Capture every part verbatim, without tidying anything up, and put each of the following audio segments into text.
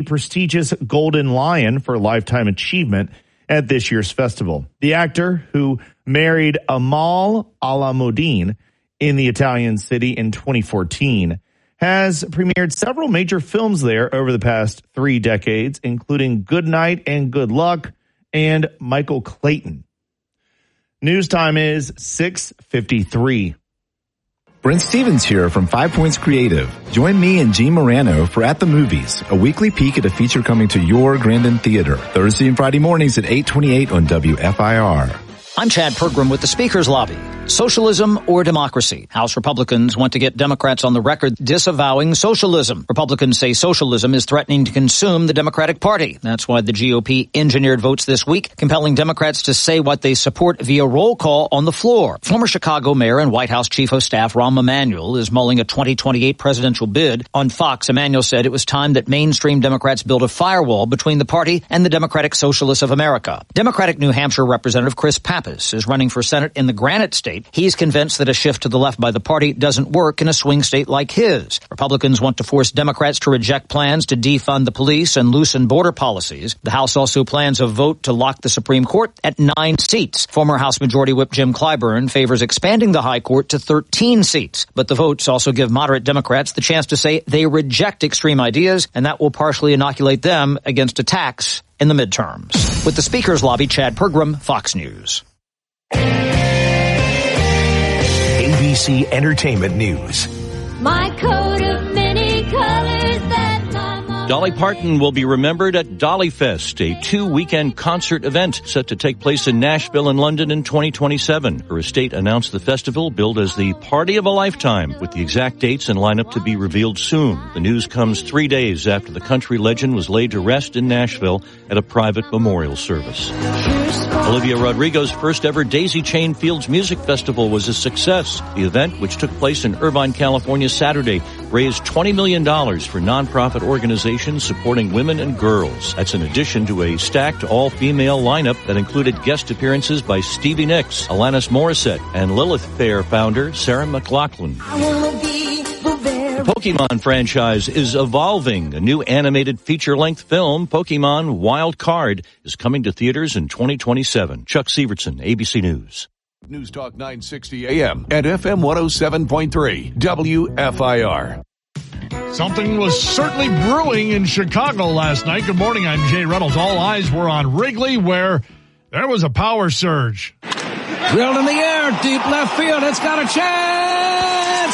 prestigious Golden Lion for Lifetime Achievement at this year's festival. The actor, who married Amal Alamuddin in the Italian city in twenty fourteen, has premiered several major films there over the past three decades, including Good Night and Good Luck and Michael Clayton. News time is six fifty-three. Brent Stevens here from Five Points Creative. Join me and Gene Morano for At the Movies, a weekly peek at a feature coming to your Grandin Theater, Thursday and Friday mornings at eight twenty-eight on W F I R. I'm Chad Pergram with the Speaker's Lobby. Socialism or democracy? House Republicans want to get Democrats on the record disavowing socialism. Republicans say socialism is threatening to consume the Democratic Party. That's why the G O P engineered votes this week, compelling Democrats to say what they support via roll call on the floor. Former Chicago Mayor and White House Chief of Staff Rahm Emanuel is mulling a twenty twenty-eight presidential bid. On Fox, Emanuel said it was time that mainstream Democrats build a firewall between the party and the Democratic Socialists of America. Democratic New Hampshire Representative Chris Pappas is running for Senate in the Granite State. He's convinced that a shift to the left by the party doesn't work in a swing state like his. Republicans want to force Democrats to reject plans to defund the police and loosen border policies. The House also plans a vote to lock the Supreme Court at nine seats. Former House Majority Whip Jim Clyburn favors expanding the High Court to thirteen seats. But the votes also give moderate Democrats the chance to say they reject extreme ideas, and that will partially inoculate them against attacks in the midterms. With the Speaker's Lobby, Chad Pergram, Fox News. A B C Entertainment News. My coat of many colors that my mom... Dolly Parton will be remembered at Dollyfest, a two-weekend concert event set to take place in Nashville and London in twenty twenty-seven. Her estate announced the festival billed as the Party of a Lifetime, with the exact dates and lineup to be revealed soon. The news comes three days after the country legend was laid to rest in Nashville at a private memorial service. Olivia Rodrigo's first ever Daisy Chain Fields Music Festival was a success. The event, which took place in Irvine, California Saturday, raised twenty million dollars for nonprofit organizations supporting women and girls. That's in addition to a stacked all-female lineup that included guest appearances by Stevie Nicks, Alanis Morissette, and Lilith Fair founder Sarah McLachlan. The Pokemon franchise is evolving. A new animated feature-length film, Pokemon Wild Card, is coming to theaters in twenty twenty-seven. Chuck Severson, A B C News. News Talk nine sixty A M and F M one oh seven point three, W F I R. Something was certainly brewing in Chicago last night. Good morning, I'm Jay Reynolds. All eyes were on Wrigley, where there was a power surge. Drilled in the air, deep left field. It's got a chance.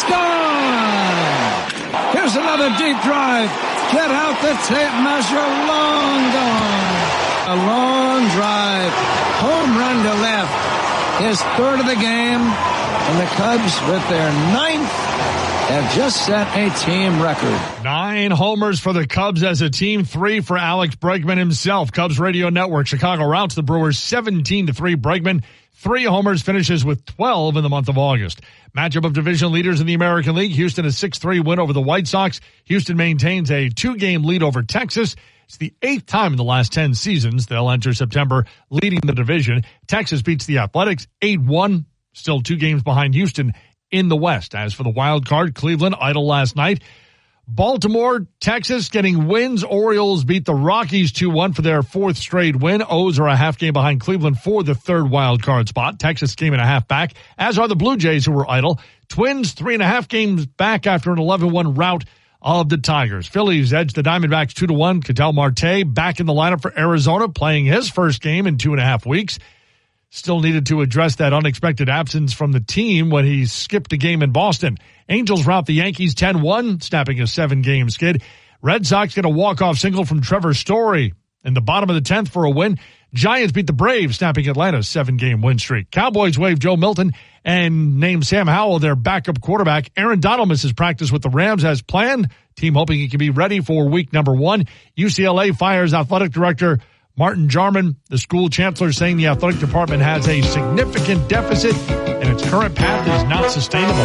Gone. Here's another deep drive. Get out the tape measure. Long gone. A long drive. Home run to left. His third of the game. And the Cubs, with their ninth, have just set a team record. Nine homers for the Cubs as a team, three for Alex Bregman himself. Cubs Radio Network. Chicago routs the Brewers seventeen to three. Bregman, three homers, finishes with twelve in the month of August. Matchup of division leaders in the American League. Houston a six three win over the White Sox. Houston maintains a two-game lead over Texas. It's the eighth time in the last ten seasons they'll enter September leading the division. Texas beats the Athletics eight one, still two games behind Houston in the West. As for the wild card, Cleveland idle last night. Baltimore, Texas getting wins. Orioles beat the Rockies two one for their fourth straight win. O's are a half game behind Cleveland for the third wild card spot. Texas came in a half back, as are the Blue Jays, who were idle. Twins three and a half games back after an eleven one rout of the Tigers. Phillies edge the Diamondbacks two to one. Ketel Marte back in the lineup for Arizona, playing his first game in two and a half weeks. Still needed to address that unexpected absence from the team when he skipped a game in Boston. Angels rout the Yankees ten one, snapping a seven-game skid. Red Sox get a walk-off single from Trevor Story in the bottom of the tenth for a win. Giants beat the Braves, snapping Atlanta's seven-game win streak. Cowboys waive Joe Milton and name Sam Howell their backup quarterback. Aaron Donald misses practice with the Rams as planned. Team hoping he can be ready for week number one. U C L A fires athletic director Martin Jarman, the school chancellor, saying the athletic department has a significant deficit and its current path is not sustainable.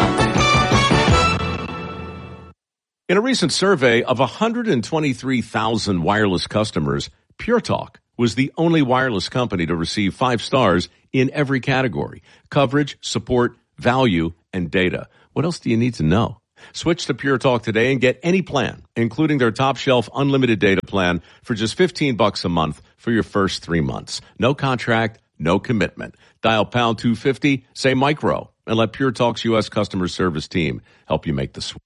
In a recent survey of one hundred twenty-three thousand wireless customers, Pure Talk was the only wireless company to receive five stars in every category: coverage, support, value, and data. What else do you need to know? Switch to Pure Talk today and get any plan, including their top shelf unlimited data plan for just fifteen bucks a month for your first three months. No contract, no commitment. Dial pound two fifty, say micro, and let Pure Talk's U S customer service team help you make the switch.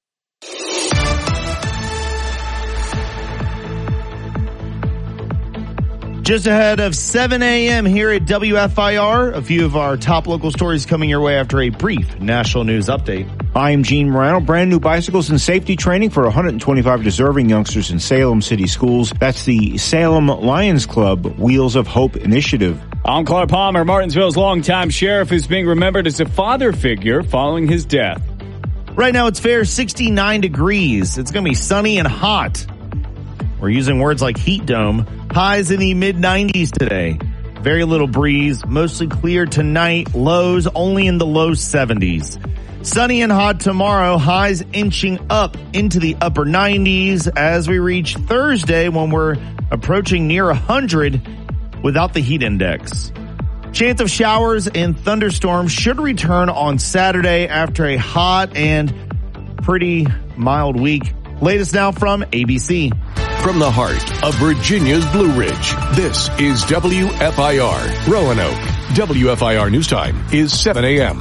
Just ahead of seven a.m. here at W F I R, a few of our top local stories coming your way after a brief national news update. I'm Gene Morano. Brand new bicycles and safety training for one hundred twenty-five deserving youngsters in Salem City Schools. That's the Salem Lions Club Wheels of Hope initiative. I'm Clark Palmer. Martinsville's longtime sheriff is being remembered as a father figure following his death. Right now it's fair sixty-nine degrees. It's going to be sunny and hot. We're using words like heat dome. Highs in the mid nineties today. Very little breeze, mostly clear tonight. Lows only in the low seventies. Sunny and hot tomorrow. Highs inching up into the upper nineties as we reach Thursday when we're approaching near one hundred without the heat index. Chance of showers and thunderstorms should return on Saturday after a hot and pretty mild week. Latest now from A B C. From the heart of Virginia's Blue Ridge, this is W F I R, Roanoke. W F I R News Time is seven a.m.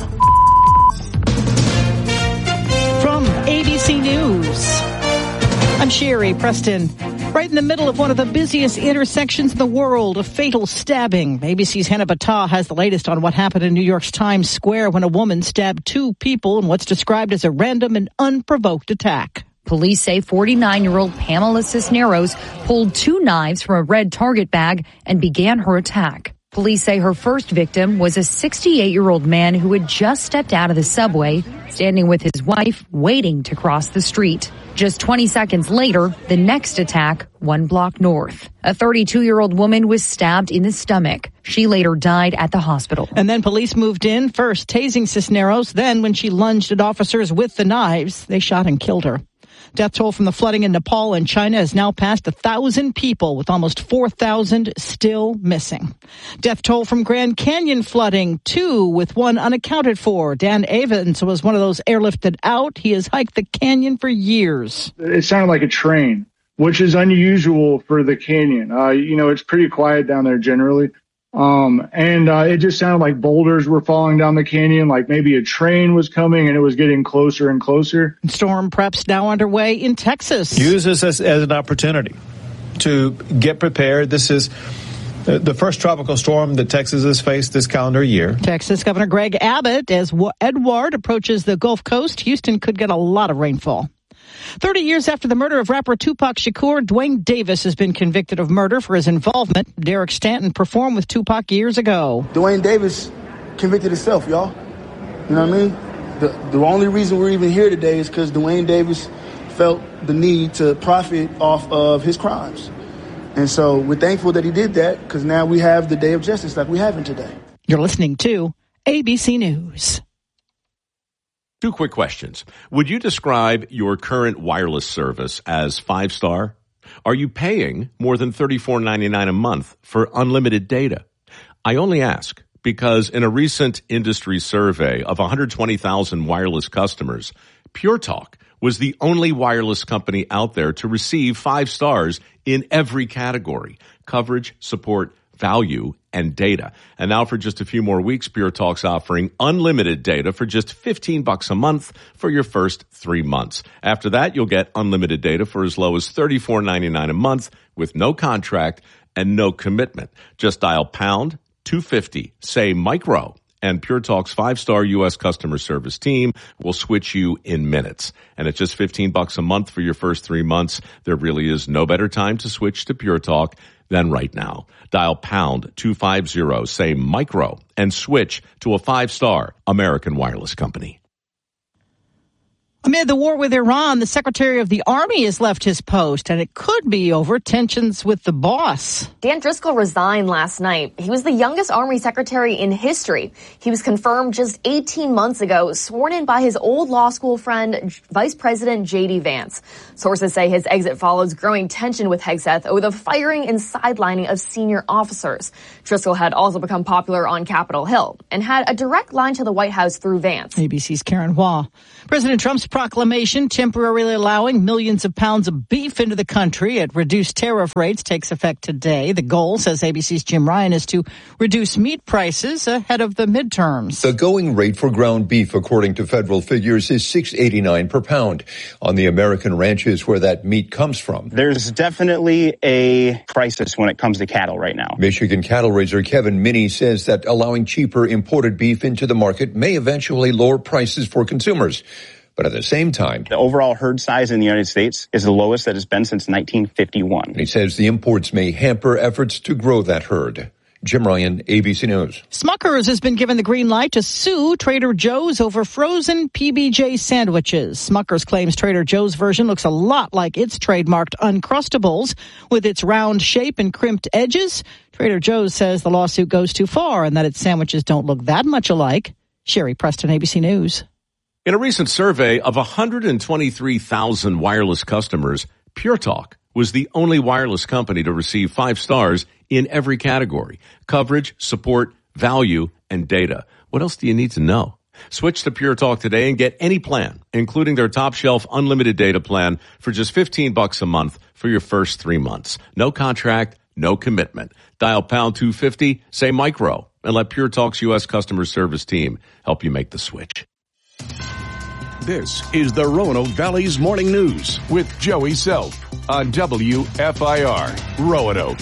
From A B C News, I'm Sherry Preston. Right in the middle of one of the busiest intersections in the world, a fatal stabbing. A B C's Hannah Battah has the latest on what happened in New York's Times Square when a woman stabbed two people in what's described as a random and unprovoked attack. Police say forty-nine-year-old Pamela Cisneros pulled two knives from a red Target bag and began her attack. Police say her first victim was a sixty-eight-year-old man who had just stepped out of the subway, standing with his wife, waiting to cross the street. Just twenty seconds later, the next attack, one block north. A thirty-two-year-old woman was stabbed in the stomach. She later died at the hospital. And then police moved in, first tasing Cisneros. Then, when she lunged at officers with the knives, they shot and killed her. Death toll from the flooding in Nepal and China has now passed one thousand people, with almost four thousand still missing. Death toll from Grand Canyon flooding, two, with one unaccounted for. Dan Evans was one of those airlifted out. He has hiked the canyon for years. It sounded like a train, which is unusual for the canyon. Uh, you know, it's pretty quiet down there generally. Um, and, uh, it just sounded like boulders were falling down the canyon, like maybe a train was coming and it was getting closer and closer. Storm preps now underway in Texas. Use this as, as an opportunity to get prepared. This is the first tropical storm that Texas has faced this calendar year. Texas Governor Greg Abbott, as Edward approaches the Gulf Coast, Houston could get a lot of rainfall. Thirty years after the murder of rapper Tupac Shakur, Dwayne Davis has been convicted of murder for his involvement. Derek Stanton performed with Tupac years ago. Dwayne Davis convicted himself, y'all. You know what I mean? The, the only reason we're even here today is because Dwayne Davis felt the need to profit off of his crimes. And so we're thankful that he did that, because now we have the day of justice like we have it today. You're listening to A B C News. Two quick questions. Would you describe your current wireless service as five-star? Are you paying more than thirty-four ninety-nine a month for unlimited data? I only ask because in a recent industry survey of one hundred twenty thousand wireless customers, Pure Talk was the only wireless company out there to receive five stars in every category: coverage, support, value, and data. And now for just a few more weeks, Pure Talk's offering unlimited data for just fifteen bucks a month for your first three months. After that, you'll get unlimited data for as low as thirty-four ninety-nine a month with no contract and no commitment. Just dial pound two fifty, say micro, and Pure Talk's five-star U S customer service team will switch you in minutes. And at just fifteen bucks a month for your first three months, there really is no better time to switch to Pure Talk than right now. Dial pound two fifty, say micro, and switch to a five-star American wireless company. Amid the war with Iran, the Secretary of the Army has left his post, and it could be over tensions with the boss. Dan Driscoll resigned last night. He was the youngest Army secretary in history. He was confirmed just eighteen months ago, sworn in by his old law school friend, Vice President J D Vance. Sources say his exit follows growing tension with Hegseth over the firing and sidelining of senior officers. Driscoll had also become popular on Capitol Hill and had a direct line to the White House through Vance. A B C's Karen Hua. President Trump's proclamation temporarily allowing millions of pounds of beef into the country at reduced tariff rates takes effect today. The goal, says A B C's Jim Ryan, is to reduce meat prices ahead of the midterms. The going rate for ground beef, according to federal figures, is six dollars and eighty-nine cents per pound. On the American ranches where that meat comes from, there's definitely a crisis when it comes to cattle right now. Michigan cattle raiser Kevin Minnie says that allowing cheaper imported beef into the market may eventually lower prices for consumers. But at the same time, the overall herd size in the United States is the lowest that it's been since nineteen fifty-one. And he says the imports may hamper efforts to grow that herd. Jim Ryan, A B C News. Smucker's has been given the green light to sue Trader Joe's over frozen P B J sandwiches. Smucker's claims Trader Joe's version looks a lot like its trademarked Uncrustables, with its round shape and crimped edges. Trader Joe's says the lawsuit goes too far and that its sandwiches don't look that much alike. Sherry Preston, A B C News. In a recent survey of one hundred twenty-three thousand wireless customers, Pure Talk was the only wireless company to receive five stars in every category: coverage, support, value, and data. What else do you need to know? Switch to Pure Talk today and get any plan, including their top shelf unlimited data plan, for just fifteen bucks a month for your first three months. No contract, no commitment. Dial pound two fifty, say micro, and let Pure Talk's U S customer service team help you make the switch. This is the Roanoke Valley's Morning News with Joey Self on W F I R Roanoke.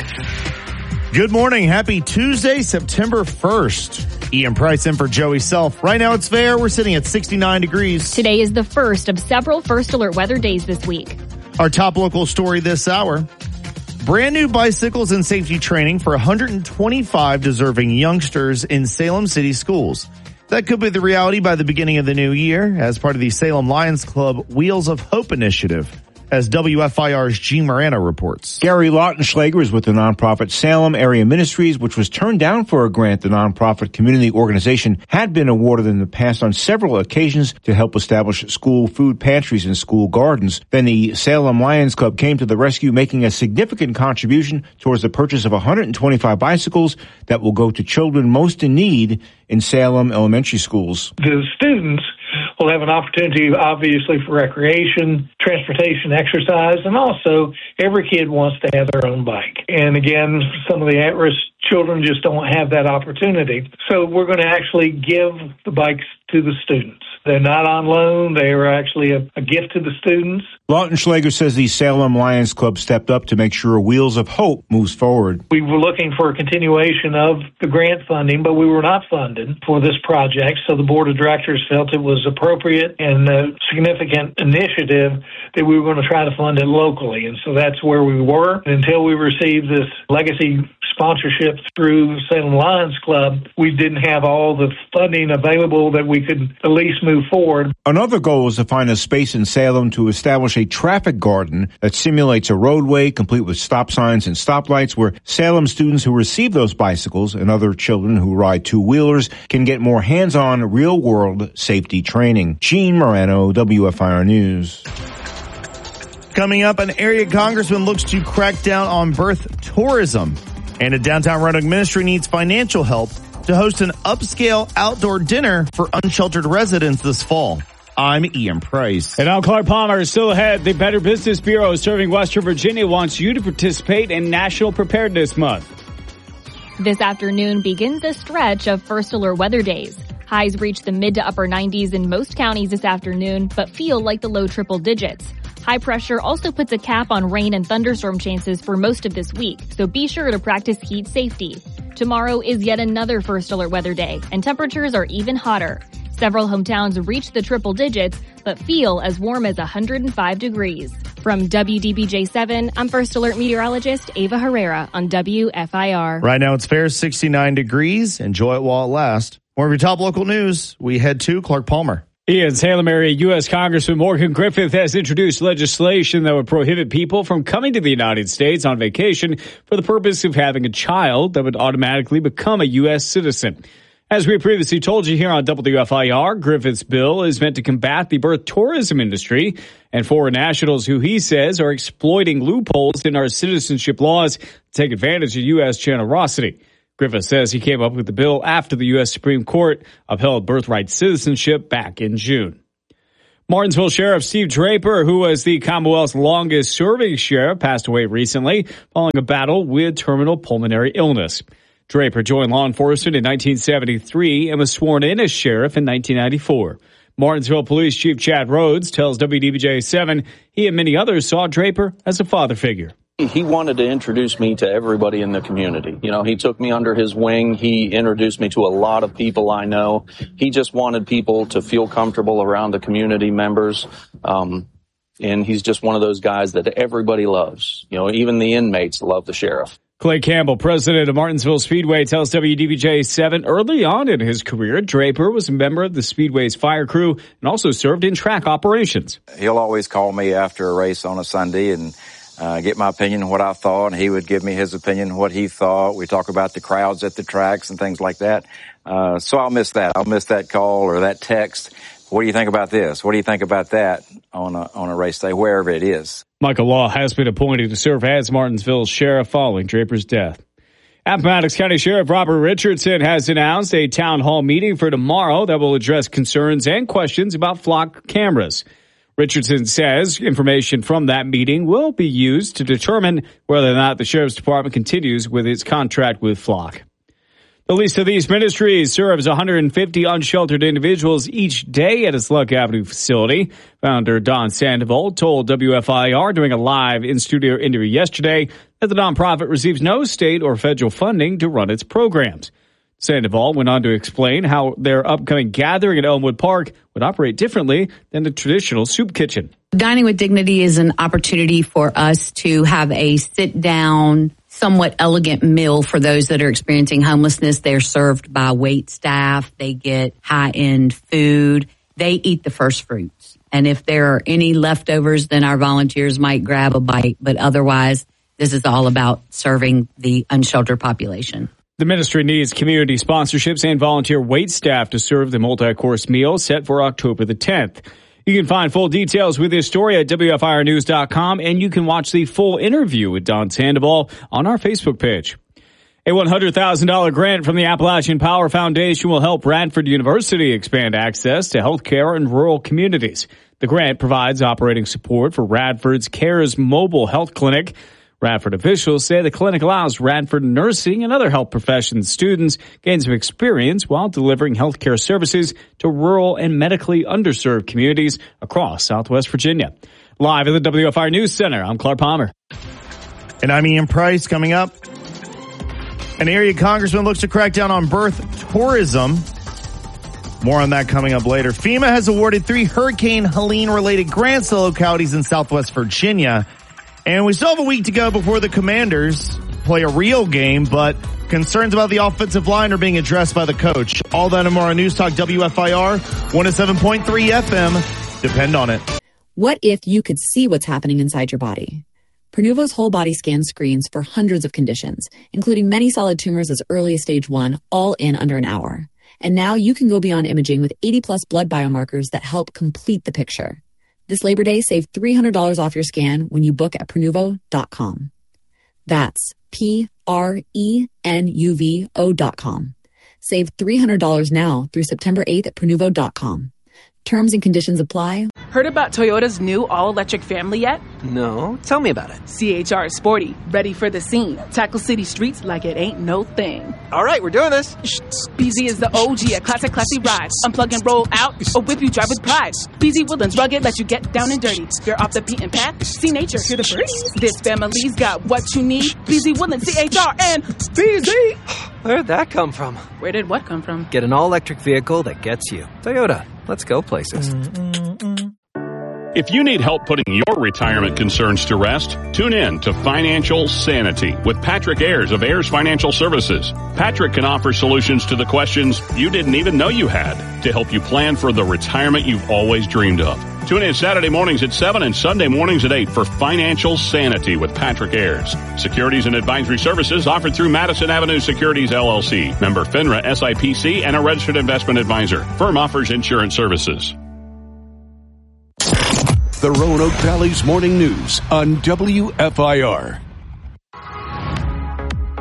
Good morning. Happy Tuesday, September first. Ian Price in for Joey Self. Right now it's fair. We're sitting at sixty-nine degrees. Today is the first of several First Alert weather days this week. Our top local story this hour: brand new bicycles and safety training for one hundred twenty-five deserving youngsters in Salem City schools. That could be the reality by the beginning of the new year as part of the Salem Lions Club Wheels of Hope initiative, as W F I R's Gene Morano reports. Gary Lautenschlager is with the nonprofit Salem Area Ministries, which was turned down for a grant the nonprofit community organization had been awarded in the past on several occasions to help establish school food pantries and school gardens. Then the Salem Lions Club came to the rescue, making a significant contribution towards the purchase of one hundred twenty-five bicycles that will go to children most in need in Salem elementary schools. The students will have an opportunity, obviously, for recreation, transportation, exercise, and also every kid wants to have their own bike. And again, some of the at-risk children just don't have that opportunity. So we're going to actually give the bikes to the students. They're not on loan. They are actually a, a gift to the students. Lautenschlager says the Salem Lions Club stepped up to make sure Wheels of Hope moves forward. We were looking for a continuation of the grant funding, but we were not funded for this project. So the board of directors felt it was appropriate and a significant initiative that we were going to try to fund it locally. And so that's where we were. Until we received this legacy sponsorship through Salem Lions Club, we didn't have all the funding available that we could at least move forward. Another goal is to find a space in Salem to establish a traffic garden that simulates a roadway complete with stop signs and stoplights, where Salem students who receive those bicycles and other children who ride two-wheelers can get more hands-on real-world safety training. Gene Morano, W F I R News. Coming up, an area congressman looks to crack down on birth tourism. And a downtown Roanoke ministry needs financial help to host an upscale outdoor dinner for unsheltered residents this fall. I'm Ian Price. And now Clark Palmer is still ahead. The Better Business Bureau serving Western Virginia wants you to participate in National Preparedness Month. This afternoon begins a stretch of First Alert weather days. Highs reach the mid to upper nineties in most counties this afternoon, but feel like the low triple digits. High pressure also puts a cap on rain and thunderstorm chances for most of this week, so be sure to practice heat safety. Tomorrow is yet another First Alert weather day, and temperatures are even hotter. Several hometowns reach the triple digits, but feel as warm as one hundred five degrees. From W D B J seven, I'm First Alert meteorologist Ava Herrera on W F I R. Right now it's fair, sixty-nine degrees. Enjoy it while it lasts. More of your top local news. We head to Clark Palmer. In Salem area, U S Congressman Morgan Griffith has introduced legislation that would prohibit people from coming to the United States on vacation for the purpose of having a child that would automatically become a U S citizen. As we previously told you here on W F I R, Griffith's bill is meant to combat the birth tourism industry and foreign nationals who he says are exploiting loopholes in our citizenship laws to take advantage of U S generosity. Griffith says he came up with the bill after the U S Supreme Court upheld birthright citizenship back in June. Martinsville Sheriff Steve Draper, who was the Commonwealth's longest-serving sheriff, passed away recently following a battle with terminal pulmonary illness. Draper joined law enforcement in nineteen seventy-three and was sworn in as sheriff in nineteen ninety-four. Martinsville Police Chief Chad Rhodes tells W D B J seven he and many others saw Draper as a father figure. He wanted to introduce me to everybody in the community. You know, he took me under his wing. He introduced me to a lot of people I know. He just wanted people to feel comfortable around the community members. Um, and he's just one of those guys that everybody loves. You know, even the inmates love the sheriff. Clay Campbell, president of Martinsville Speedway, tells W D B J seven early on in his career, Draper was a member of the Speedway's fire crew and also served in track operations. He'll always call me after a race on a Sunday and uh, get my opinion on what I thought, and he would give me his opinion on what he thought. We talk about the crowds at the tracks and things like that. Uh, so I'll miss that. I'll miss that call or that text. What do you think about this? What do you think about that on a, on a race day, wherever it is? Michael Law has been appointed to serve as Martinsville's sheriff following Draper's death. Appomattox County Sheriff Robert Richardson has announced a town hall meeting for tomorrow that will address concerns and questions about flock cameras. Richardson says information from that meeting will be used to determine whether or not the Sheriff's Department continues with its contract with Flock. The least of these ministries serves one hundred fifty unsheltered individuals each day at its Luck Avenue facility. Founder Don Sandoval told W F I R during a live in-studio interview yesterday that the nonprofit receives no state or federal funding to run its programs. Sandoval went on to explain how their upcoming gathering at Elmwood Park would operate differently than the traditional soup kitchen. Dining with Dignity is an opportunity for us to have a sit-down, somewhat elegant meal for those that are experiencing homelessness. They're served by wait staff. They get high-end food. They eat the first fruits. And if there are any leftovers, then our volunteers might grab a bite. But otherwise, this is all about serving the unsheltered population. The ministry needs community sponsorships and volunteer wait staff to serve the multi-course meal set for October the tenth. You can find full details with this story at W F I R news dot com, and you can watch the full interview with Don Sandoval on our Facebook page. A one hundred thousand dollars grant from the Appalachian Power Foundation will help Radford University expand access to health care in rural communities. The grant provides operating support for Radford's CARES mobile health clinic. Radford officials say the clinic allows Radford nursing and other health professions students gain some experience while delivering health care services to rural and medically underserved communities across Southwest Virginia. Live at the W F I R News Center, I'm Clark Palmer. And I'm Ian Price. Coming up, an area congressman looks to crack down on birth tourism. More on that coming up later. FEMA has awarded three Hurricane Helene-related grants to localities in Southwest Virginia. And we still have a week to go before the Commanders play a real game, but concerns about the offensive line are being addressed by the coach. All that and more on News Talk W F I R, one oh seven point three F M. Depend on it. What if you could see what's happening inside your body? Pernuvo's whole body scan screens for hundreds of conditions, including many solid tumors as early as stage one, all in under an hour. And now you can go beyond imaging with eighty plus blood biomarkers that help complete the picture. This Labor Day, save three hundred dollars off your scan when you book at Pernuvo dot com. That's P R E N U V O dot com. Save three hundred dollars now through September eighth at Pernuvo dot com. Terms and conditions apply. Heard about Toyota's new all-electric family yet? No. Tell me about it. C H R is sporty, ready for the scene. Tackle city streets like it ain't no thing. All right, we're doing this. Shh, B Z is the O G at classic, classy rides. Unplug and roll out, or whip you drive with pride. B Z Woodlands rugged, let you get down and dirty. You're off the beaten path, see nature, hear the birds. This family's got what you need. B Z Woodlands, C H R, and B Z. Where'd that come from? Where did what come from? Get an all-electric vehicle that gets you. Toyota. Let's go places. Mm-mm-mm. If you need help putting your retirement concerns to rest, tune in to Financial Sanity with Patrick Ayers of Ayers Financial Services. Patrick can offer solutions to the questions you didn't even know you had to help you plan for the retirement you've always dreamed of. Tune in Saturday mornings at seven and Sunday mornings at eight for Financial Sanity with Patrick Ayers. Securities and advisory services offered through Madison Avenue Securities, L L C. Member FINRA S I P C and a registered investment advisor. Firm offers insurance services. The Roanoke Valley's Morning News on W F I R.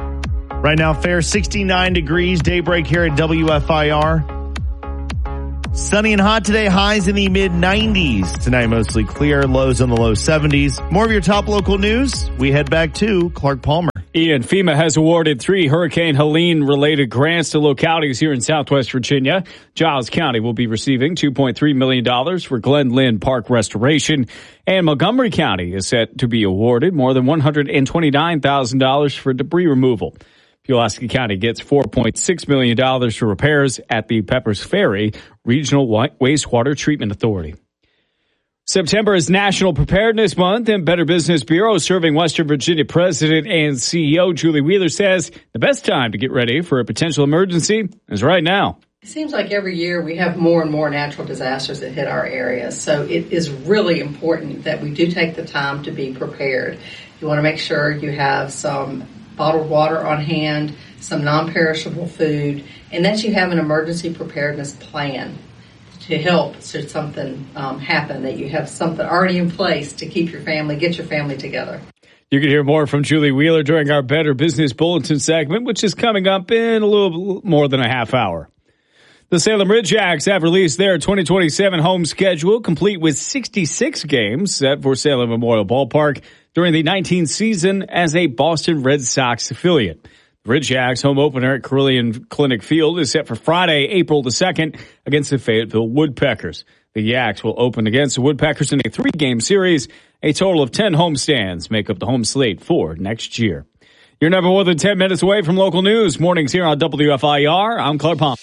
Right now, fair sixty-nine degrees, daybreak here at W F I R. Sunny and hot today, highs in the mid nineties. Tonight mostly clear, lows in the low seventies. More of your top local news. We head back to Clark Palmer. Ian, FEMA has awarded three Hurricane Helene-related grants to localities here in Southwest Virginia. Giles County will be receiving two point three million dollars for Glen Lynn Park restoration, and Montgomery County is set to be awarded more than one hundred twenty-nine thousand dollars for debris removal. Pulaski County gets four point six million dollars for repairs at the Peppers Ferry Regional Wastewater Treatment Authority. September is National Preparedness Month, and Better Business Bureau serving Western Virginia President and C E O Julie Wheeler says the best time to get ready for a potential emergency is right now. It seems like every year we have more and more natural disasters that hit our area, so it is really important that we do take the time to be prepared. You want to make sure you have some bottled water on hand, some non-perishable food, and that you have an emergency preparedness plan to help should something um, happen, that you have something already in place to keep your family, get your family together. You can hear more from Julie Wheeler during our Better Business Bulletin segment, which is coming up in a little more than a half hour. The Salem Ridgeacs have released their twenty twenty-seven home schedule, complete with sixty-six games set for Salem Memorial Ballpark during the nineteenth season as a Boston Red Sox affiliate. The Ridgeacs home opener at Carillion Clinic Field is set for Friday, April the second against the Fayetteville Woodpeckers. The Yaks will open against the Woodpeckers in a three-game series. A total of ten homestands make up the home slate for next year. You're never more than ten minutes away from local news. Mornings here on W F I R. I'm Clark Palmer.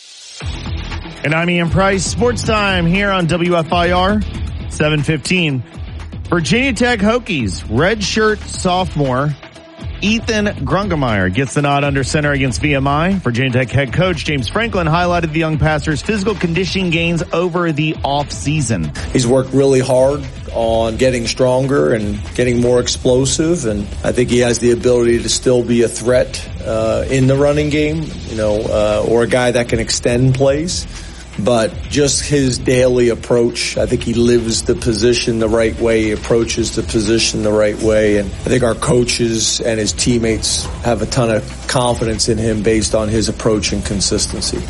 And I'm Ian Price. Sports time here on W F I R, seven fifteen. Virginia Tech Hokies redshirt sophomore Ethan Grungemeyer gets the nod under center against V M I. Virginia Tech head coach James Franklin highlighted the young passer's physical conditioning gains over the offseason. He's worked really hard on getting stronger and getting more explosive, and I think he has the ability to still be a threat uh, in the running game, you know, uh, or a guy that can extend plays. But just his daily approach, I think he lives the position the right way, he approaches the position the right way, and I think our coaches and his teammates have a ton of confidence in him based on his approach and consistency.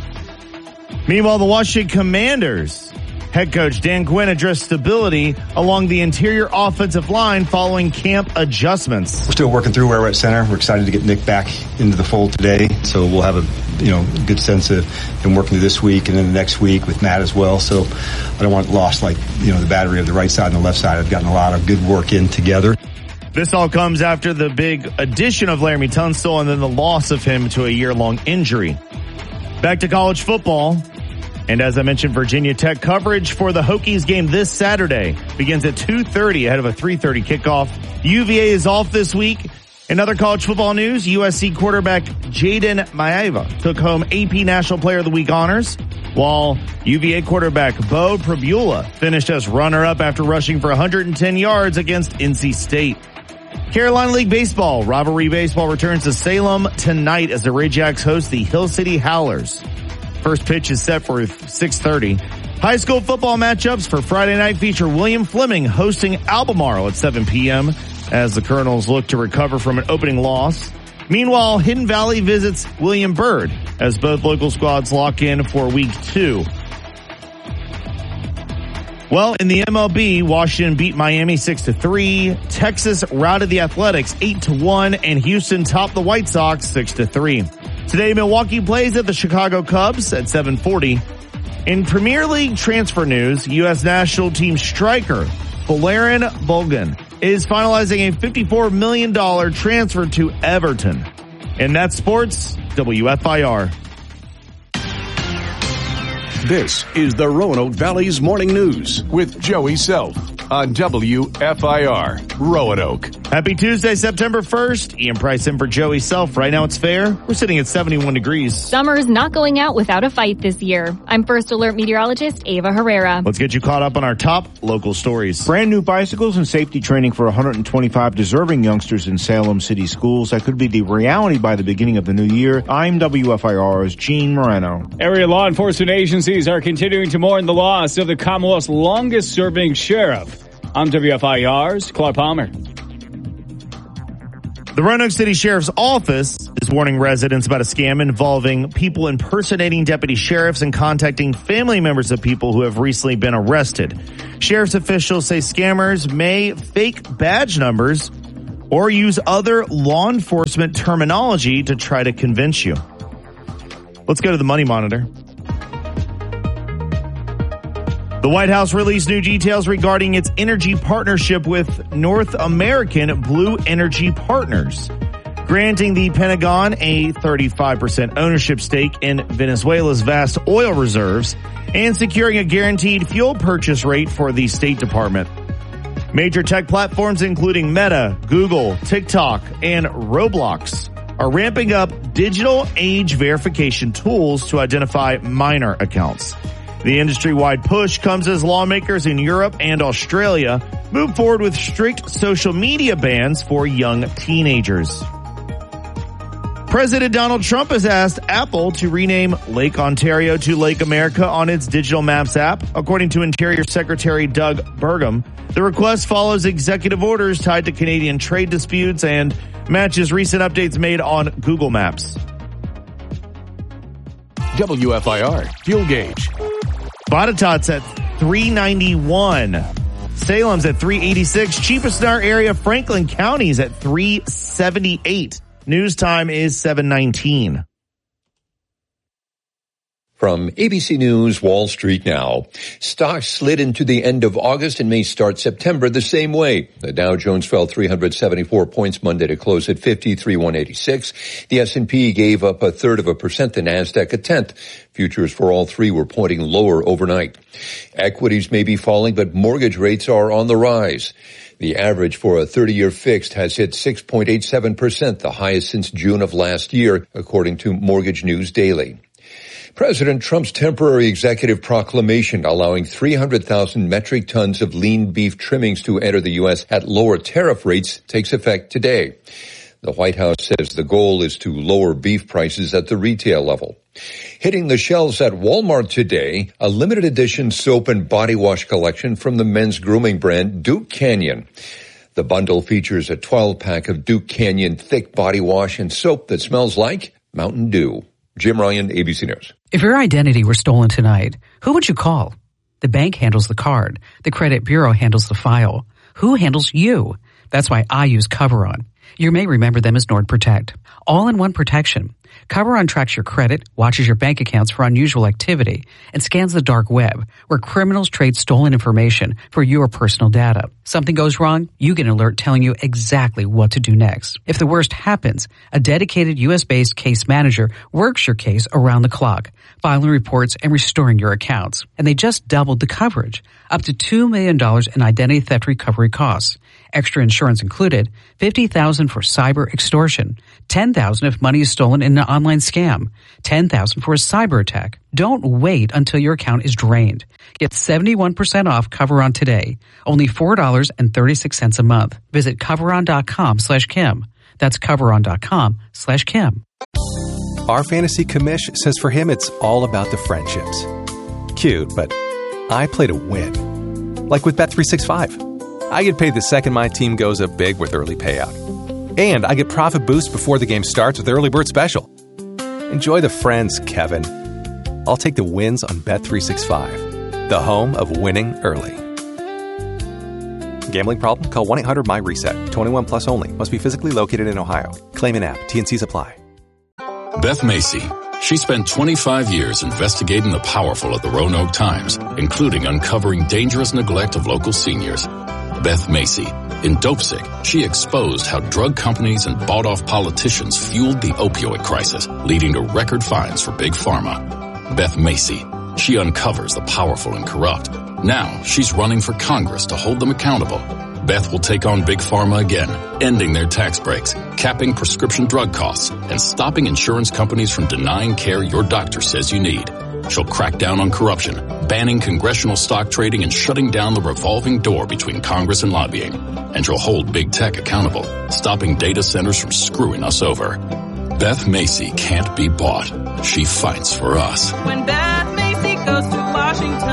Meanwhile, the Washington Commanders head coach Dan Quinn addressed stability along the interior offensive line following camp adjustments. We're still working through where we're at center. We're excited to get Nick back into the fold today, so we'll have a you know good sense of him working through this week and then the next week with Matt as well. So I don't want it lost like you know the battery of the right side and the left side. I've gotten a lot of good work in together. This all comes after the big addition of Laramie Tunstall and then the loss of him to a year-long injury. Back to college football. And as I mentioned, Virginia Tech coverage for the Hokies game this Saturday begins at two thirty ahead of a three thirty kickoff. U V A is off this week. In other college football news, U S C quarterback Jaden Maiava took home A P National Player of the Week honors, while U V A quarterback Bo Pribula finished as runner-up after rushing for one hundred ten yards against N C State. Carolina League Baseball. Rivalry Baseball returns to Salem tonight as the Ridgeacs host the Hill City Howlers. First pitch is set for six thirty. High school football matchups for Friday night feature William Fleming hosting Albemarle at seven p.m. as the Colonels look to recover from an opening loss. Meanwhile, Hidden Valley visits William Byrd as both local squads lock in for week two. Well, in the M L B, Washington beat Miami six to three. Texas routed the Athletics eight to one, and Houston topped the White Sox six to three. Today, Milwaukee plays at the Chicago Cubs at seven forty. In Premier League transfer news, U S national team striker Folarin Balogun is finalizing a fifty-four million dollars transfer to Everton. And that's sports, W F I R. This is the Roanoke Valley's Morning News with Joey Self on W F I R, Roanoke. Happy Tuesday, September first. Ian Price in for Joey Self. Right now it's fair. We're sitting at seventy-one degrees. Summer's not going out without a fight this year. I'm First Alert meteorologist Ava Herrera. Let's get you caught up on our top local stories. Brand new bicycles and safety training for one hundred twenty-five deserving youngsters in Salem City schools. That could be the reality by the beginning of the new year. I'm W F I R's Gene Moreno. Area law enforcement agencies are continuing to mourn the loss of the Commonwealth's longest-serving sheriff. I'm W F I R's Clark Palmer. The Roanoke City Sheriff's Office is warning residents about a scam involving people impersonating deputy sheriffs and contacting family members of people who have recently been arrested. Sheriff's officials say scammers may fake badge numbers or use other law enforcement terminology to try to convince you. Let's go to the Money Monitor. The White House released new details regarding its energy partnership with North American Blue Energy Partners, granting the Pentagon a thirty-five percent ownership stake in Venezuela's vast oil reserves and securing a guaranteed fuel purchase rate for the State Department. Major tech platforms including Meta, Google, TikTok, and Roblox are ramping up digital age verification tools to identify minor accounts. The industry-wide push comes as lawmakers in Europe and Australia move forward with strict social media bans for young teenagers. President Donald Trump has asked Apple to rename Lake Ontario to Lake America on its Digital Maps app. According to Interior Secretary Doug Burgum, the request follows executive orders tied to Canadian trade disputes and matches recent updates made on Google Maps. W F I R Fuel Gauge. Botetourt's at three ninety-one. Salem's at three eighty-six. Cheapest in our area, Franklin County's at three seventy-eight. News time is seven nineteen. From A B C News, Wall Street Now. Stocks slid into the end of August and may start September the same way. The Dow Jones fell three hundred seventy-four points Monday to close at fifty-three one eighty-six. The S and P gave up a third of a percent, the Nasdaq a tenth. Futures for all three were pointing lower overnight. Equities may be falling, but mortgage rates are on the rise. The average for a thirty-year fixed has hit six point eight seven percent, the highest since June of last year, according to Mortgage News Daily. President Trump's temporary executive proclamation allowing three hundred thousand metric tons of lean beef trimmings to enter the U S at lower tariff rates takes effect today. The White House says the goal is to lower beef prices at the retail level. Hitting the shelves at Walmart today, a limited edition soap and body wash collection from the men's grooming brand Duke Canyon. The bundle features a twelve pack of Duke Canyon thick body wash and soap that smells like Mountain Dew. Jim Ryan, A B C News. If your identity were stolen tonight, who would you call? The bank handles the card. The credit bureau handles the file. Who handles you? That's why I use Coveron. You may remember them as NordProtect. All-in-one protection. Coveron tracks your credit, watches your bank accounts for unusual activity, and scans the dark web, where criminals trade stolen information for your personal data. Something goes wrong, you get an alert telling you exactly what to do next. If the worst happens, a dedicated U S-based case manager works your case around the clock, filing reports and restoring your accounts. And they just doubled the coverage, up to two million dollars in identity theft recovery costs. Extra insurance included, fifty thousand dollars for cyber extortion, ten thousand dollars if money is stolen in an online scam, ten thousand dollars for a cyber attack. Don't wait until your account is drained. Get seventy-one percent off Coveron today, only four dollars and thirty-six cents a month. Visit Coveron.com slash Kim. That's Coveron.com slash Kim. Our fantasy commish says for him it's all about the friendships. Cute, but I play to win. Like with Bet three sixty-five. I get paid the second my team goes up big with early payout. And I get profit boost before the game starts with Early Bird Special. Enjoy the friends, Kevin. I'll take the wins on Bet three sixty-five, the home of winning early. Gambling problem? Call one eight hundred M Y reset. twenty-one plus only. Must be physically located in Ohio. Claim an app. T N Cs apply. Beth Macy. She spent twenty-five years investigating the powerful at the Roanoke Times, including uncovering dangerous neglect of local seniors. Beth Macy. In Dopesick, she exposed how drug companies and bought-off politicians fueled the opioid crisis, leading to record fines for Big Pharma. Beth Macy. She uncovers the powerful and corrupt. Now she's running for Congress to hold them accountable. Beth will take on Big Pharma again, ending their tax breaks, capping prescription drug costs, and stopping insurance companies from denying care your doctor says you need. She'll crack down on corruption, banning congressional stock trading and shutting down the revolving door between Congress and lobbying. And she'll hold big tech accountable, stopping data centers from screwing us over. Beth Macy can't be bought. She fights for us. When Beth Macy goes to Washington.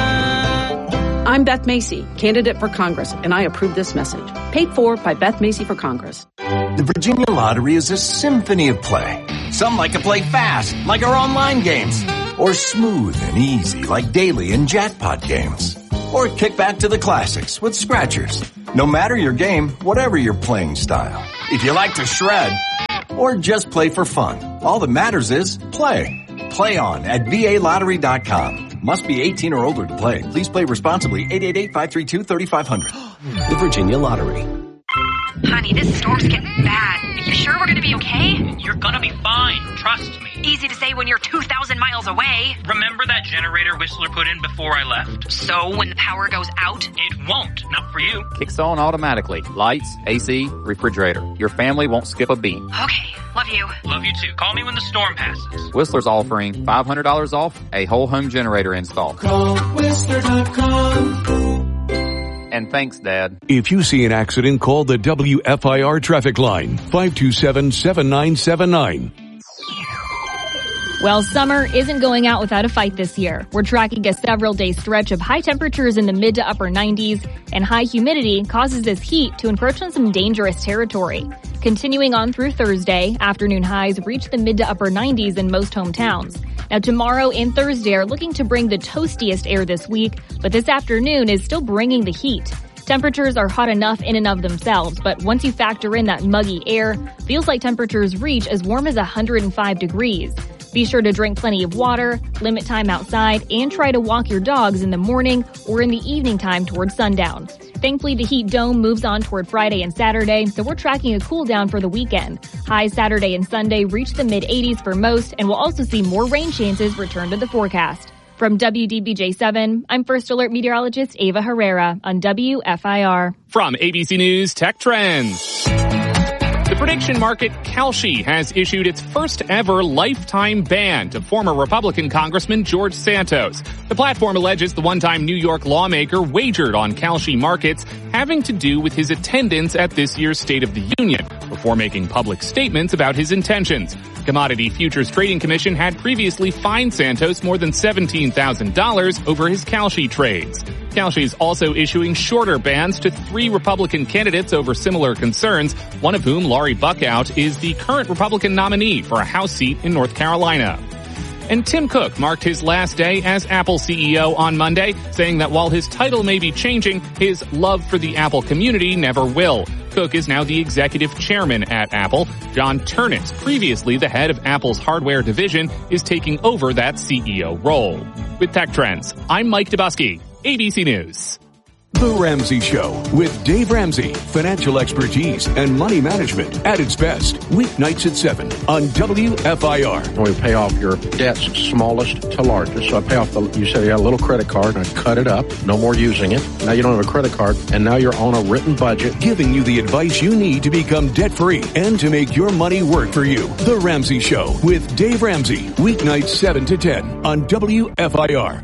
I'm Beth Macy, candidate for Congress, and I approve this message. Paid for by Beth Macy for Congress. The Virginia Lottery is a symphony of play. Some like to play fast, like our online games. Or smooth and easy, like daily and jackpot games. Or kick back to the classics with scratchers. No matter your game, whatever your playing style. If you like to shred, or just play for fun, all that matters is play. Play on at V A lottery dot com. Must be eighteen or older to play. Please play responsibly. eight eight eight, five three two, three five zero zero. The Virginia Lottery. Honey, this storm's getting bad. You sure we're gonna be okay? You're gonna be fine. Trust me. Easy to say when you're two thousand miles away. Remember that generator Whistler put in before I left? So when the power goes out? It won't. Not for you. Kicks on automatically. Lights, A C, refrigerator. Your family won't skip a beat. Okay. Love you. Love you too. Call me when the storm passes. Whistler's offering five hundred dollars off a whole home generator install. Call Whistler dot com. And thanks, Dad. If you see an accident, call the W F I R traffic line, five two seven, seven nine seven nine. Well, summer isn't going out without a fight this year. We're tracking a several-day stretch of high temperatures in the mid to upper nineties, and high humidity causes this heat to encroach on some dangerous territory. Continuing on through Thursday, afternoon highs reach the mid to upper nineties in most hometowns. Now, tomorrow and Thursday are looking to bring the toastiest air this week, but this afternoon is still bringing the heat. Temperatures are hot enough in and of themselves, but once you factor in that muggy air, feels like temperatures reach as warm as one hundred five degrees. Be sure to drink plenty of water, limit time outside, and try to walk your dogs in the morning or in the evening time towards sundown. Thankfully, the heat dome moves on toward Friday and Saturday, so we're tracking a cool down for the weekend. Highs Saturday and Sunday reach the mid eighties for most, and we'll also see more rain chances return to the forecast. From W D B J seven, I'm First Alert meteorologist Ava Herrera on W F I R. From A B C News Tech Trends. The prediction market Kalshi has issued its first ever lifetime ban to former Republican Congressman George Santos. The platform alleges the one-time New York lawmaker wagered on Kalshi markets having to do with his attendance at this year's State of the Union before making public statements about his intentions. Commodity Futures Trading Commission had previously fined Santos more than seventeen thousand dollars over his Kalshi trades. Kalshi is also issuing shorter bans to three Republican candidates over similar concerns, one of whom, Laurie Buckout, is the current Republican nominee for a House seat in North Carolina. And Tim Cook marked his last day as Apple C E O on Monday, saying that while his title may be changing, his love for the Apple community never will. Cook is now the executive chairman at Apple. John Ternitz, previously the head of Apple's hardware division, is taking over that C E O role. With Tech Trends, I'm Mike Dubusky, A B C News. The Ramsey Show with Dave Ramsey. Financial expertise and money management at its best. Weeknights at seven on W F I R. We pay off your debts smallest to largest. So I pay off the, you said you had a little credit card and I cut it up. No more using it. Now you don't have a credit card and now you're on a written budget. Giving you the advice you need to become debt free and to make your money work for you. The Ramsey Show with Dave Ramsey. Weeknights seven to ten on W F I R.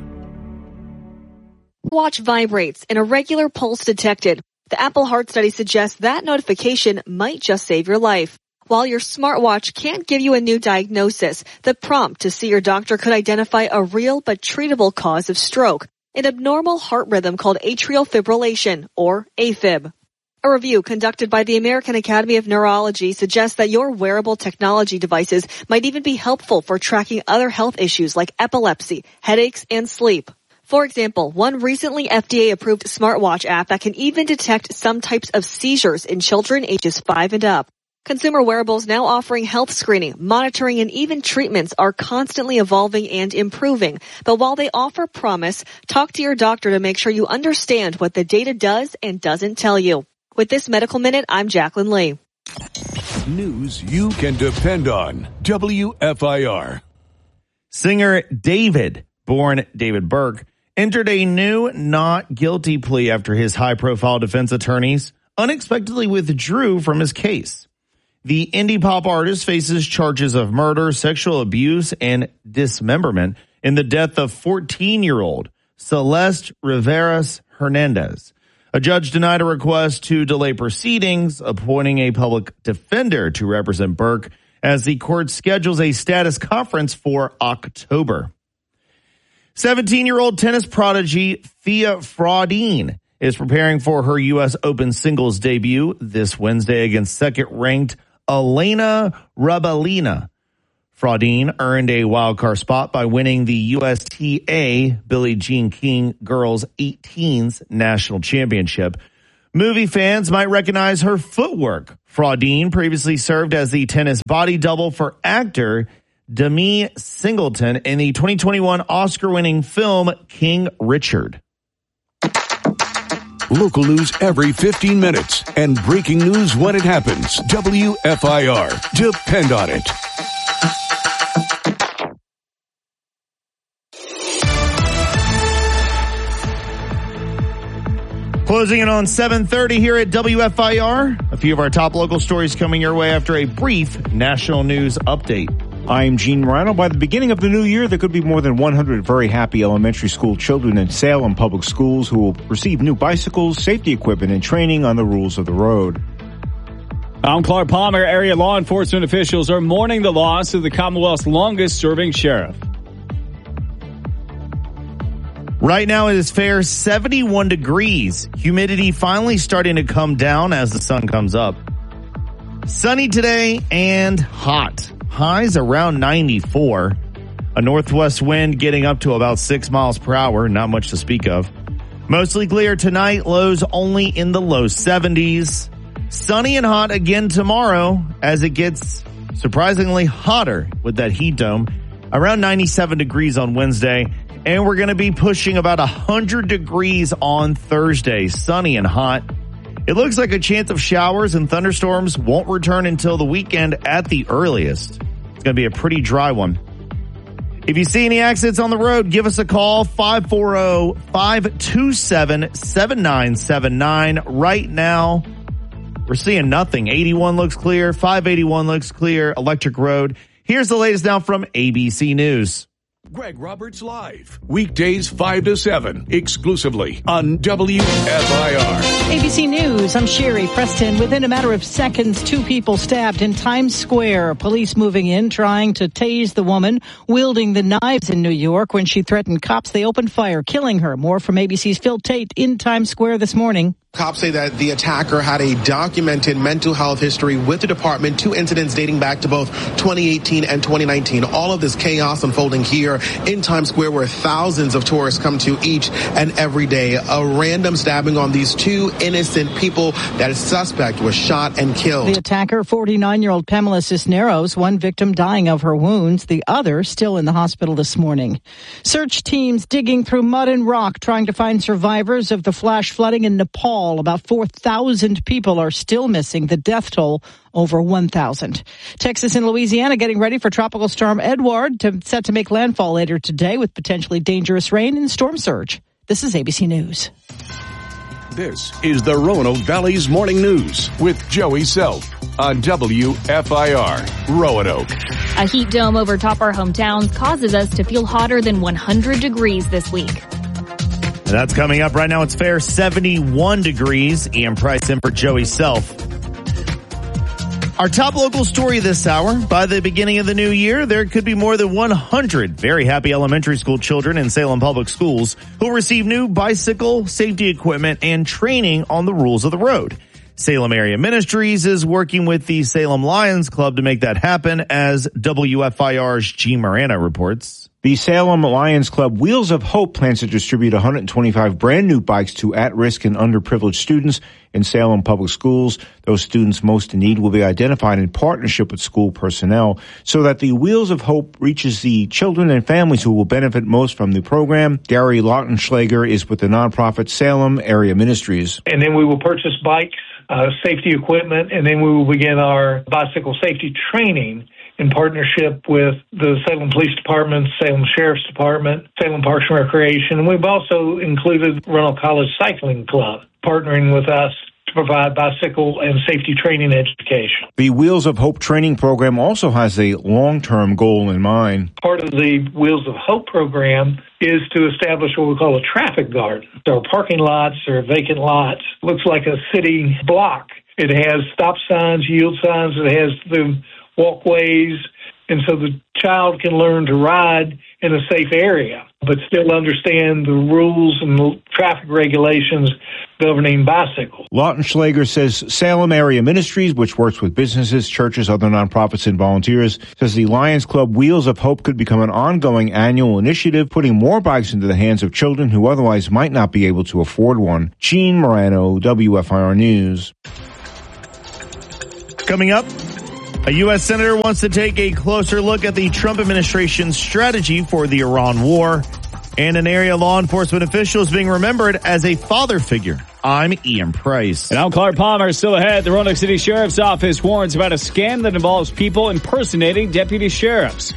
Watch vibrates and a regular pulse detected. The Apple Heart Study suggests that notification might just save your life. While your smartwatch can't give you a new diagnosis, the prompt to see your doctor could identify a real but treatable cause of stroke, an abnormal heart rhythm called atrial fibrillation, or AFib. A review conducted by the American Academy of Neurology suggests that your wearable technology devices might even be helpful for tracking other health issues like epilepsy, headaches, and sleep. For example, one recently F D A-approved smartwatch app that can even detect some types of seizures in children ages five and up. Consumer wearables now offering health screening, monitoring, and even treatments are constantly evolving and improving. But while they offer promise, talk to your doctor to make sure you understand what the data does and doesn't tell you. With this Medical Minute, I'm Jacqueline Lee. News you can depend on. W F I R. Singer David, born David Burke, entered a new not guilty plea after his high-profile defense attorneys unexpectedly withdrew from his case. The indie pop artist faces charges of murder, sexual abuse, and dismemberment in the death of fourteen-year-old Celeste Riveras Hernandez. A judge denied a request to delay proceedings, appointing a public defender to represent Burke as the court schedules a status conference for October. seventeen-year-old tennis prodigy Thea Fraudine is preparing for her U S Open singles debut this Wednesday against second-ranked Elena Rybakina. Fraudine earned a wildcard spot by winning the U S T A Billie Jean King Girls eighteens National Championship. Movie fans might recognize her footwork. Fraudine previously served as the tennis body double for actor Demi Singleton in the twenty twenty-one Oscar-winning film King Richard. Local news every fifteen minutes and breaking news when it happens. W F I R. Depend on it. Closing in on seven thirty here at W F I R. A few of our top local stories coming your way after a brief national news update. I'm Gene Morano. By the beginning of the new year, there could be more than one hundred very happy elementary school children in Salem Public Schools who will receive new bicycles, safety equipment, and training on the rules of the road. I'm Clark Palmer. Area law enforcement officials are mourning the loss of the Commonwealth's longest-serving sheriff. Right now it is fair seventy-one degrees. Humidity finally starting to come down as the sun comes up. Sunny today and hot. Highs around ninety-four. A northwest wind getting up to about six miles per hour. Not much to speak of. Mostly clear tonight. Lows only in the low seventies. Sunny and hot again tomorrow as it gets surprisingly hotter with that heat dome. Around ninety-seven degrees on Wednesday. And we're going to be pushing about one hundred degrees on Thursday. Sunny and hot. It looks like a chance of showers and thunderstorms won't return until the weekend at the earliest. It's going to be a pretty dry one. If you see any accidents on the road, give us a call, five four zero, five two seven, seven nine seven nine. Right now, we're seeing nothing. eighty-one looks clear, five eighty-one looks clear, Electric Road. Here's the latest now from A B C News. Greg Roberts Live. Weekdays five to seven, exclusively on W F I R. A B C News, I'm Sherry Preston. Within a matter of seconds, two people stabbed in Times Square. Police moving in, trying to tase the woman wielding the knives in New York. When she threatened cops, they opened fire, killing her. More from A B C's Phil Tate in Times Square this morning. Cops say that the attacker had a documented mental health history with the department, two incidents dating back to both twenty eighteen and twenty nineteen. All of this chaos unfolding here in Times Square where thousands of tourists come to each and every day. A random stabbing on these two innocent people. That suspect was shot and killed. The attacker, forty-nine-year-old Pamela Cisneros, one victim dying of her wounds, the other still in the hospital this morning. Search teams digging through mud and rock trying to find survivors of the flash flooding in Nepal. About four thousand people are still missing. The death toll over one thousand. Texas and Louisiana getting ready for Tropical Storm Edward, to, set to make landfall later today with potentially dangerous rain and storm surge. This is A B C News. This is the Roanoke Valley's Morning News with Joey Self on W F I R Roanoke. A heat dome over top our hometowns causes us to feel hotter than one hundred degrees this week. That's coming up right now. It's fair seventy-one degrees. Ian Price in for Joey Self. Our top local story this hour. By the beginning of the new year, there could be more than one hundred very happy elementary school children in Salem Public Schools who will receive new bicycle safety equipment and training on the rules of the road. Salem Area Ministries is working with the Salem Lions Club to make that happen, as W F I R's Gene Morano reports. The Salem Lions Club Wheels of Hope plans to distribute one hundred twenty-five brand new bikes to at-risk and underprivileged students in Salem Public Schools. Those students most in need will be identified in partnership with school personnel so that the Wheels of Hope reaches the children and families who will benefit most from the program. Gary Lautenschlager is with the nonprofit Salem Area Ministries. And then we will purchase bikes, uh, safety equipment, and then we will begin our bicycle safety training in partnership with the Salem Police Department, Salem Sheriff's Department, Salem Parks and Recreation. We've also included Roanoke College Cycling Club, partnering with us to provide bicycle and safety training education. The Wheels of Hope training program also has a long-term goal in mind. Part of the Wheels of Hope program is to establish what we call a traffic guard. There are parking lots or vacant lots. Looks like a city block. It has stop signs, yield signs. It has the walkways, and so the child can learn to ride in a safe area. but still understand the rules and the traffic regulations governing bicycles. Lautenschlager says Salem Area Ministries, which works with businesses, churches, other nonprofits, and volunteers, says the Lions Club Wheels of Hope could become an ongoing annual initiative, putting more bikes into the hands of children who otherwise might not be able to afford one. Gene Morano, W F I R News. Coming up, a U S senator wants to take a closer look at the Trump administration's strategy for the Iran war, and an area law enforcement official is being remembered as a father figure. I'm Ian Price. And I'm Clark Palmer. Still ahead, the Roanoke City Sheriff's Office warns about a scam that involves people impersonating deputy sheriffs.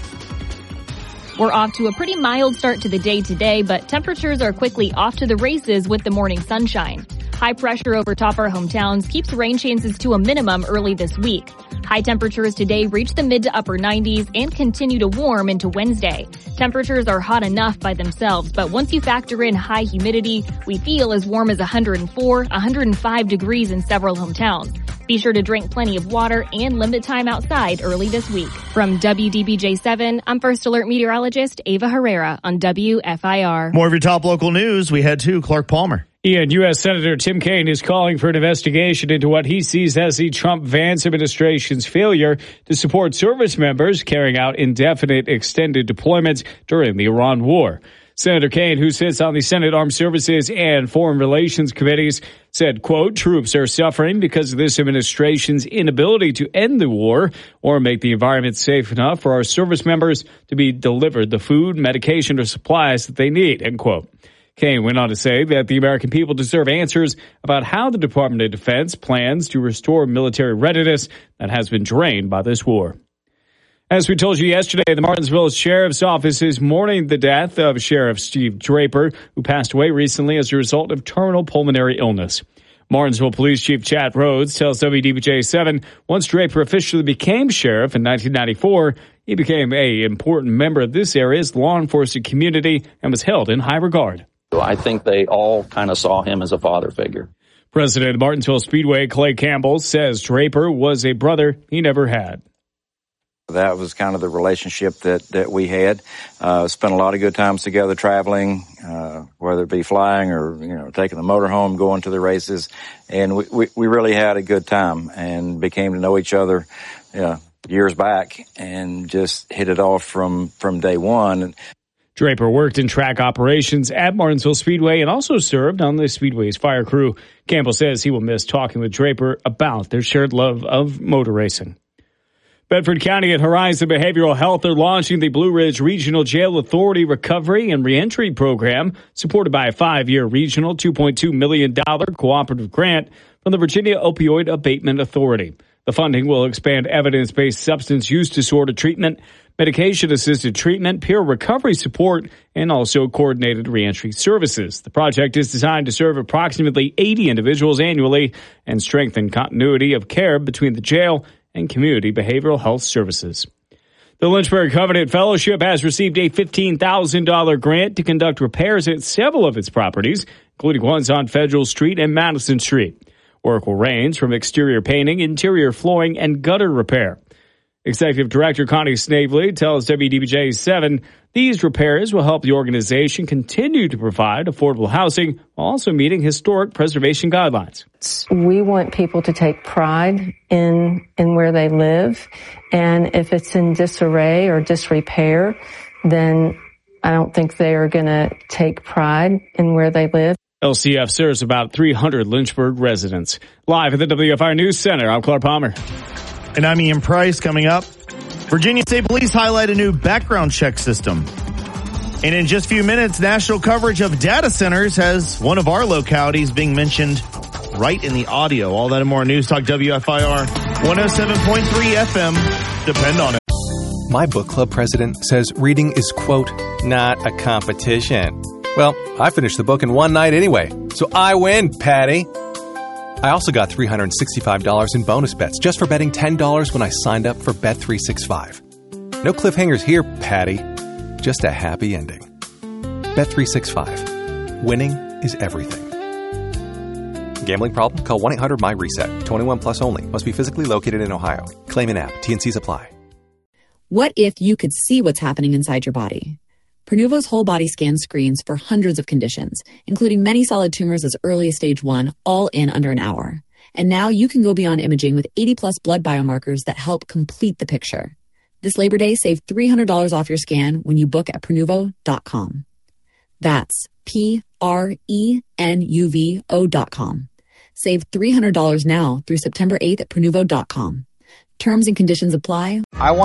We're off to a pretty mild start to the day today, but temperatures are quickly off to the races with the morning sunshine. High pressure over top our hometowns keeps rain chances to a minimum early this week. High temperatures today reach the mid to upper nineties and continue to warm into Wednesday. Temperatures are hot enough by themselves, but once you factor in high humidity, we feel as warm as one hundred four, one hundred five degrees in several hometowns. Be sure to drink plenty of water and limit time outside early this week. From W D B J seven, I'm First Alert meteorologist Ava Herrera on W F I R. More of your top local news. We head to Clark Palmer. Ian, U S. Senator Tim Kaine is calling for an investigation into what he sees as the Trump-Vance administration's failure to support service members carrying out indefinite extended deployments during the Iran war. Senator Kaine, who sits on the Senate Armed Services and Foreign Relations Committees, said, quote, troops are suffering because of this administration's inability to end the war or make the environment safe enough for our service members to be delivered the food, medication, or supplies that they need, end quote. Kaine went on to say that the American people deserve answers about how the Department of Defense plans to restore military readiness that has been drained by this war. As we told you yesterday, the Martinsville Sheriff's Office is mourning the death of Sheriff Steve Draper, who passed away recently as a result of terminal pulmonary illness. Martinsville Police Chief Chad Rhodes tells W D B J seven, once Draper officially became sheriff in nineteen ninety-four, he became an important member of this area's law enforcement community and was held in high regard. I think they all kind of saw him as a father figure. President of Martinsville Speedway, Clay Campbell, says Draper was a brother he never had. That was kind of the relationship that, that we had. Uh, spent a lot of good times together traveling, uh, whether it be flying or, you know, taking the motorhome, going to the races. And we, we, we really had a good time and became to know each other, you know, years back and just hit it off from, from day one. Draper worked in track operations at Martinsville Speedway and also served on the Speedway's fire crew. Campbell says he will miss talking with Draper about their shared love of motor racing. Bedford County and Horizon Behavioral Health are launching the Blue Ridge Regional Jail Authority Recovery and Reentry Program, supported by a five-year regional two point two million dollars cooperative grant from the Virginia Opioid Abatement Authority. The funding will expand evidence-based substance use disorder treatment, medication-assisted treatment, peer recovery support, and also coordinated reentry services. The project is designed to serve approximately eighty individuals annually and strengthen continuity of care between the jail and community behavioral health services. The Lynchburg Covenant Fellowship has received a fifteen thousand dollars grant to conduct repairs at several of its properties, including ones on Federal Street and Madison Street. Work will range from exterior painting, interior flooring, and gutter repair. Executive Director Connie Snavely tells W D B J seven these repairs will help the organization continue to provide affordable housing while also meeting historic preservation guidelines. We want people to take pride in in where they live, and if it's in disarray or disrepair, then I don't think they are going to take pride in where they live. L C F serves about three hundred Lynchburg residents. Live at the W F I R News Center, I'm Clark Palmer. And I'm Ian Price. Coming up, Virginia State Police highlight a new background check system. And in just a few minutes, national coverage of data centers has one of our localities being mentioned right in the audio. All that and more News Talk W F I R one oh seven point three F M. Depend on it. My book club president says reading is, quote, not a competition. Well, I finished the book in one night anyway, so I win, Patty. I also got three hundred sixty-five dollars in bonus bets just for betting ten dollars when I signed up for Bet three sixty-five. No cliffhangers here, Patty. Just a happy ending. Bet three sixty-five. Winning is everything. Gambling problem? Call one eight hundred my reset. twenty-one plus only. Must be physically located in Ohio. Claim an app. T and C's apply. What if you could see what's happening inside your body? Prenuvo's whole body scan screens for hundreds of conditions, including many solid tumors as early as stage one, all in under an hour. And now you can go beyond imaging with eighty plus blood biomarkers that help complete the picture. This Labor Day, save three hundred dollars off your scan when you book at Prenuvo dot com. That's P R E N U V O dot com. Save three hundred dollars now through September eighth at Prenuvo dot com. Terms and conditions apply. I want